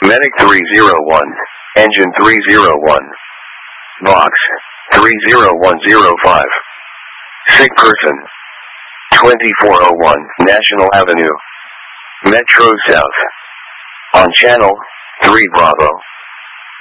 Medic 301, Engine 301, Box 30105. Sick person 2401 National Avenue, Metro South. On Channel 3 Bravo.